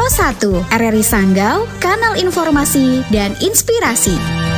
Pro 1, RRI Sanggau, kanal informasi dan inspirasi.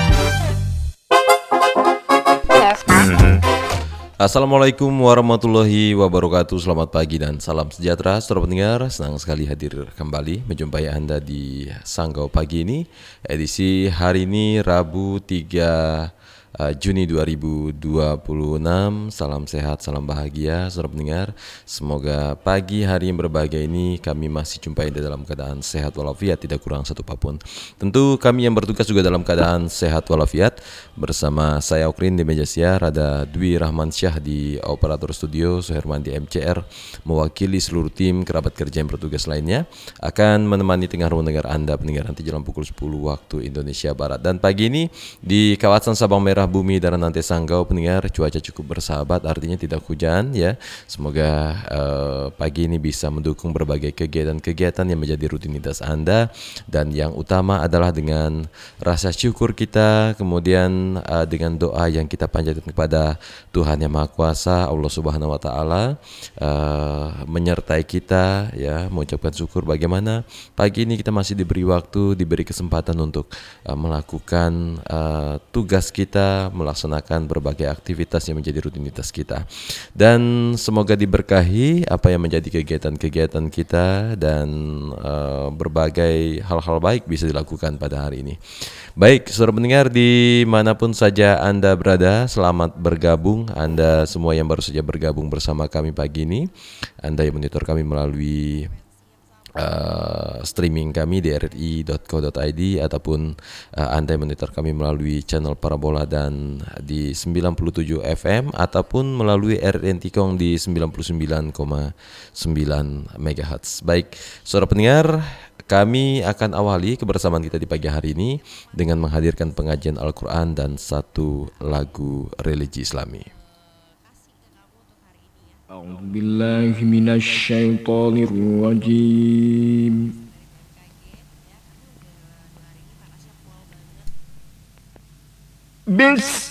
Assalamualaikum warahmatullahi wabarakatuh. Selamat pagi dan salam sejahtera saudara pendengar. Senang sekali hadir kembali menjumpai Anda di Sanggau pagi ini. Edisi hari ini Rabu 3 Juni 2026. Salam sehat, salam bahagia saudara pendengar. Semoga pagi hari yang berbahagia ini kami masih jumpai dalam keadaan sehat walafiat, tidak kurang satu apapun. Tentu kami yang bertugas juga dalam keadaan sehat walafiat. Bersama saya Okrin di meja siar, ada Dwi Rahmansyah di operator studio, Suherman di MCR, mewakili seluruh tim kerabat kerja yang bertugas lainnya, akan menemani tengah mendengar Anda pendengar nanti jam pukul 10 waktu Indonesia Barat. Dan pagi ini di kawasan Sabang Merah Bumi dan nanti Sanggau pendengar, cuaca cukup bersahabat, artinya tidak hujan ya. Semoga pagi ini bisa mendukung berbagai kegiatan-kegiatan yang menjadi rutinitas Anda, dan yang utama adalah dengan rasa syukur kita, kemudian dengan doa yang kita panjatkan kepada Tuhan Yang Maha Kuasa, Allah Subhanahu wa taala, menyertai kita ya, mengucapkan syukur bagaimana pagi ini kita masih diberi waktu, diberi kesempatan untuk melakukan tugas kita, melaksanakan berbagai aktivitas yang menjadi rutinitas kita. Dan semoga diberkahi apa yang menjadi kegiatan-kegiatan kita, dan berbagai hal-hal baik bisa dilakukan pada hari ini. Baik, saudara pendengar dimanapun saja Anda berada, selamat bergabung. Anda semua yang baru saja bergabung bersama kami pagi ini, Anda yang monitor kami melalui streaming kami di rri.co.id, ataupun Anda yang monitor kami melalui channel parabola dan di 97 FM, ataupun melalui RRI Tikong di 99,9 MHz. Baik, saudara pendengar, kami akan awali kebersamaan kita di pagi hari ini dengan menghadirkan pengajian Al-Quran dan satu lagu religi Islami. A'udzu billahi minasy syaithanir rajim. Bismillahirrahmanirrahim.